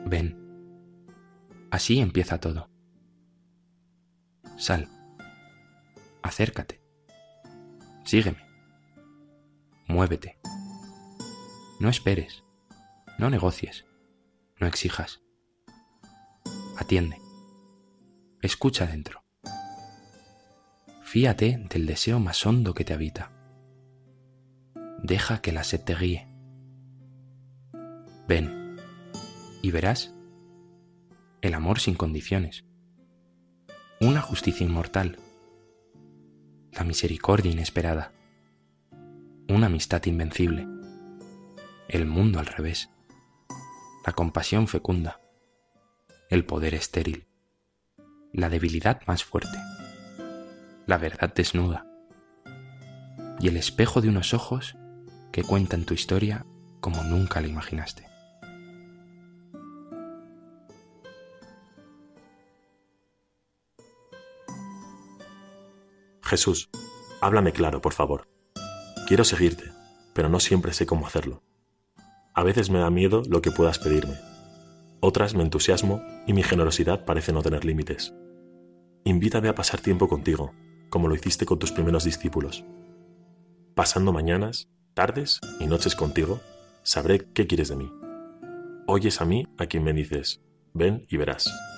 Ven. Así empieza todo. Sal. Acércate. Sígueme. Muévete. No esperes. No negocies. No exijas. Atiende. Escucha dentro. Fíate del deseo más hondo que te habita. Deja que la sed te guíe. Ven y verás el amor sin condiciones, una justicia inmortal, la misericordia inesperada, una amistad invencible, el mundo al revés, la compasión fecunda, el poder estéril, la debilidad más fuerte, la verdad desnuda y el espejo de unos ojos que cuentan tu historia como nunca la imaginaste. Jesús, háblame claro, por favor. Quiero seguirte, pero no siempre sé cómo hacerlo. A veces me da miedo lo que puedas pedirme. Otras me entusiasmo y mi generosidad parece no tener límites. Invítame a pasar tiempo contigo, como lo hiciste con tus primeros discípulos. Pasando mañanas, tardes y noches contigo, sabré qué quieres de mí. Oyes a mí a quien me dices, ven y verás.